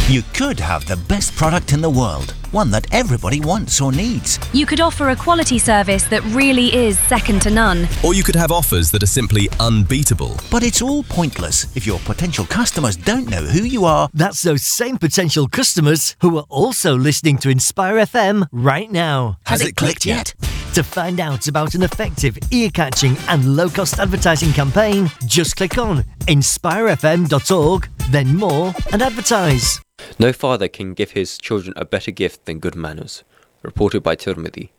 You could have the best product in the world, one that everybody wants or needs. You could offer a quality service that really is second to none. Or you could have offers that are simply unbeatable. But it's all pointless if your potential customers don't know who you are. That's those same potential customers who are also listening to Inspire FM right now. Has it clicked yet? To find out about an effective, ear-catching and low-cost advertising campaign, just click on inspirefm.org, then more, and advertise. No father can give his children a better gift than good manners. Reported by Tirmidhi.